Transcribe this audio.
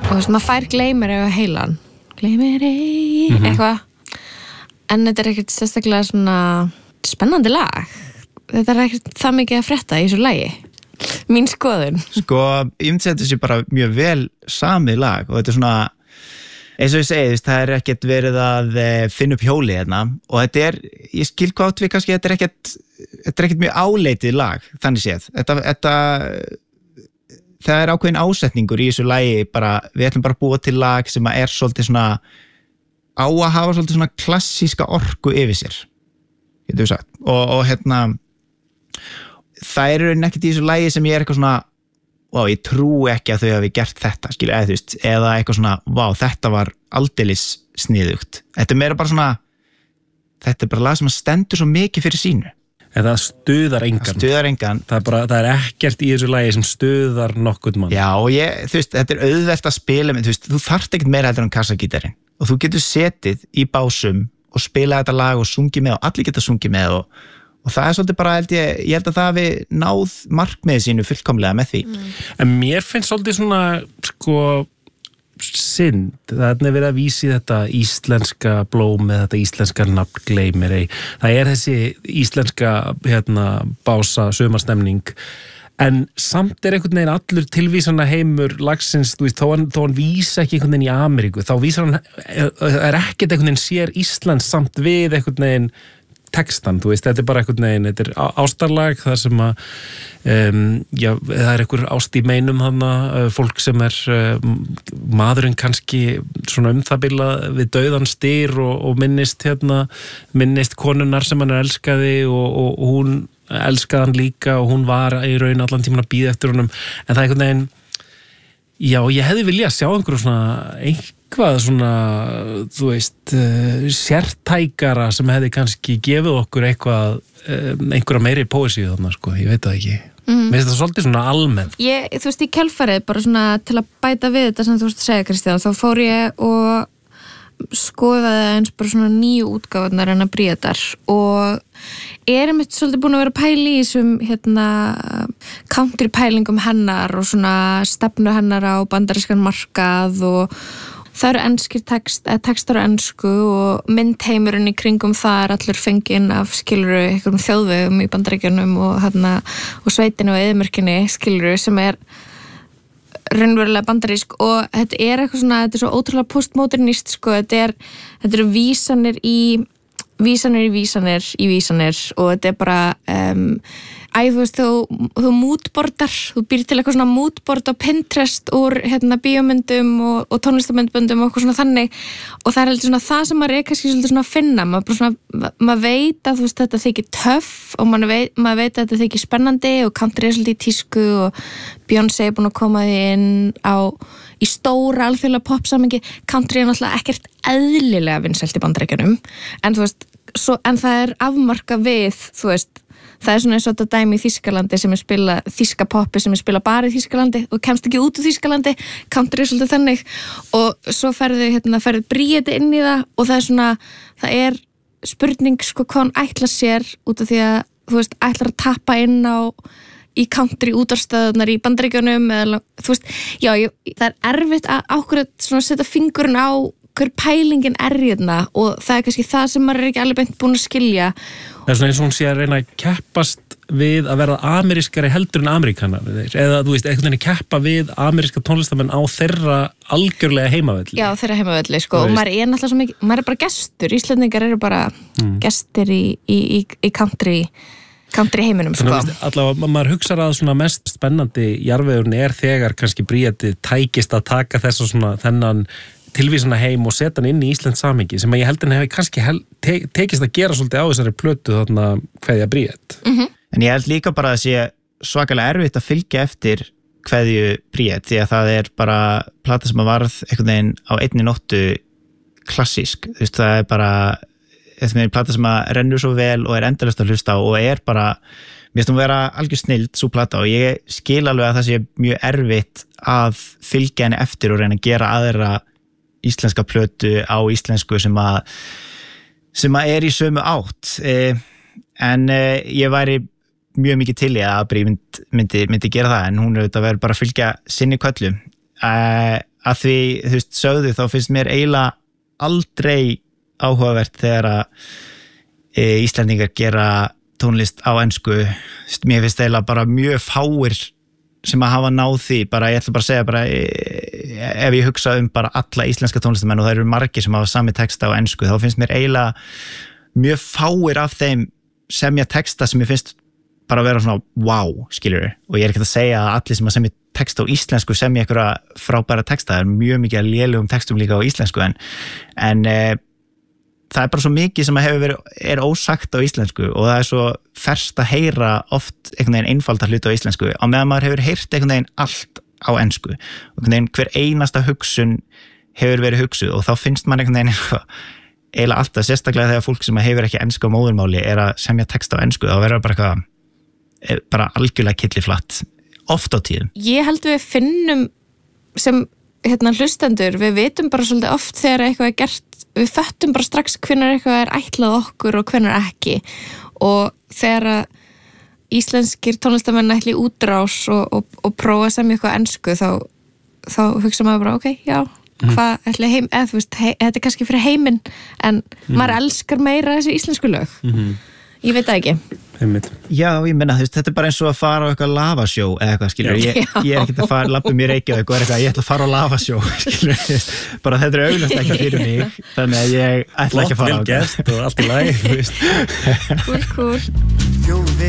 og maður fær gleymir á heilan gleymir eitthvað en þetta ekkert sérstaklega svona spennandi lag þetta ekkert það mikið að frétta í þessu lagi mín skoðun sko, ég myndi að þetta sé bara mjög vel samið lag og þetta svona eins og ég segi, það ekkert verið að finna upp hjóli hérna og þetta ég skil hvað átt við kannski, þetta ekkert mjög áleitið lag, þannig séð. Það ákveðin ásetningur í þessu lagi bara, við ætlum bara að búa til lag sem að svolítið svona, á að hafa svolítið svona klassíska orku yfir sér, getur við sagt. Og hérna, það ekkert í þessu lagi sem ég eitthvað svona, vá, ég trú ekki að þau hafi gert þetta, eða eitthvað svona, vá, þetta var aldeilis sniðugt. Þetta meira bara svona, þetta bara lag sem stendur svo mikið fyrir sínu. En það stuðar engan. Það ekkert í þessu lagi sem stuðar nokkurn mann. Já, og þetta auðvelt að spila með, þú þarft ekkert meira heldur en kassagítarinn. Og þú getur setið í básum og spila þetta lag og sungið með og allir geta sungið með og það svolítið bara, ég held að það hafi náð markmiðið sínu fullkomlega með því. En mér finnst svolítið svona, sko, synd. Það verið að vísi þetta íslenska blómið, þetta íslenska nafn gleymir. Það þessi íslenska, bása, sumarstemning. En samt einhvern veginn allur tilvísana heimur lagsins, þó hann vísa ekki einhvern veginn í Ameríku, þá vísar hann, ekkert einhvern veginn sér Íslands samt við einhvern veginn textan, þetta bara einhvern veginn, þetta ástarlag, það sem að það einhver ást í meinum þarna, fólk sem maðurinn kannski svona það bila við dauðan styr og minnist konunnar sem hann elskaði og hún elskaði hann líka og hún var í raun allan tímann að bíða eftir honum, en það einhvern veginn ég hefði viljað sjá einhverju svona eitthvað svona, sértækara sem hefði kannski gefið okkur einhverja meiri póesíu þarna, sko, ég veit það ekki. Mér finnst það svolítið svona almennt. Í kjálfarið, bara svona til að bæta við þetta sem þú veist að segja, Kristján, þá fór ég og skoðaði eins bara svona 9 útgáfarnar en að Bríetar og einmitt svolítið búin að vera pæli í þessum country pælingum hennar og svona stefnu hennar á bandarískan markað og það enskir textar á ensku og myndheimurinn í kringum það allur fenginn af skiluru einhverjum þjóðvegum í Bandaríkjunum og sveitinu og eyðimörkinni skiluru sem raunverulega bandarísk og þetta eitthvað svona, þetta svo ótrúlega postmodernist sko, þetta eru vísanir í vísanir og þetta bara þú moodboardar, þú býr til eitthvað svona moodboard á Pinterest úr bíómyndum og tónlistamyndböndum og eitthvað svona þannig og það heldur svona það sem maður kannski svolítið svona að finna, maður veit að þetta þykir töff og maður veit að þetta þykir spennandi og country svolítið í tísku og Beyoncé búin að koma því inn í stóra alþjóðlega popsamhengi, country náttúrulega ekkert eðlilega vinsælt í Bandaríkjunum en en það afmarkað við, það svona eins og þetta dæmi í Þýskalandi sem spila þýska poppi sem spila bara í Þýskalandi og kemst ekki út úr Þýskalandi, country svolítið þannig og svo ferðu Bríeti inn í það og það spurning sko hvað hann ætlar sér út af því að ætlar að tappa inn í country útvarpsstöðvarnar í Bandaríkjunum eða það erfitt að ákveða svona setja fingurinn á hver pælingin hérna og það kannski það sem maður ekki alveg beint búin að skilja. Það svona eins og hún sé að reyna að keppast við að verða amerískari heldur en Ameríkanar eða einhvern veginn keppa við ameríska tónlistamenn á þeirra algjörlega heimavelli. Já, þeirra heimavelli sko og maður náttúrulega svo mikið, maður bara gestur, Íslendingar eru bara gestir í country heiminum sko. Allavega maður hugsar að svona mest spennandi jarðvegurinn þegar kannski Bríeti tækist að taka þessa svona þennan tilvísana heim og setja hann inn í Íslands samhengi sem ég held að hefði kannski tekist að gera svolítið á þessari plötu þarna Kveðja Bríet. En ég held líka bara að sé svakalega erfitt að fylgja eftir Kveðju Bríet því að það bara plata sem að varð einhvern veginn á einni nóttu klassísk, það bara einhvern veginn plata sem að rennur svo vel og endalaust að hlusta á og bara mér finnst hún vera algjör snilld svo plata og ég skil alveg að það sé mjög erfitt að fylgja henni eftir og reyna að gera aðra íslenska plötu á íslensku sem að í sömu átt en ég væri mjög mikið til í að Bríet myndi gera það en hún auðvitað verður bara að fylgja sinni köllu að því, þú veist, sögðu þá finnst mér eiginlega aldrei áhugavert þegar að Íslendingar gera tónlist á ensku. Mér finnst eiginlega bara mjög fáir sem að hafa náð því, bara ég ætla bara að segja bara, ef ég hugsa bara alla íslenska tónlistamenn og það eru margir sem hafa sami texta á ensku, þá finnst mér eiginlega mjög fáir af þeim semja texta sem ég finnst bara að vera svona wow, skilur, og ég er ekki að segja að allir sem að semja texta á íslensku semja einhverja frábæra texta, það er mjög mikið að lélugum textum líka á íslensku en það er bara svo mikið sem hefur er ósagt á íslensku og það er svo ferskt að heyra oft einhvern veginn einfalda hluti á íslensku á meðan maður hefur heyrt einhvern veginn allt á ensku og einhvern veginn hver einasta hugsun hefur verið hugsuð og þá finnst man einhvern veginn eiginlega alltaf, sérstaklega þegar fólk sem hefur ekki ensku á móðurmáli er að semja text á ensku, þá verður bara eitthvað bara algjörlega kylliflatt oft á tíðum. Ég held við finnum sem hlustendur, við vitum bara svolítið oft þegar eitthvað er gert, við föttum bara strax hvenær eitthvað er ætlað okkur og hvenær ekki og þegar íslenskir tónlistamenn ætli útrás og prófa að semja eitthvað ensku þá hugsa maður bara, ok, já hvað ætli heim, eða þú veist, þetta er kannski fyrir heiminn en maður elskar meira þessi íslensku lög ég veit það ekki Já, ég menna, þetta er bara eins og að fara á eitthvað lavasjó eða eitthvað, skilur, ég er ekkert að fara labba mér Reykjavík og er eitthvað, ég ætla að fara á lavasjó skilur, bara þetta er augljóst ekki fyrir mig, þannig að ég ætla ekki að fara á og allt í lagi, Cool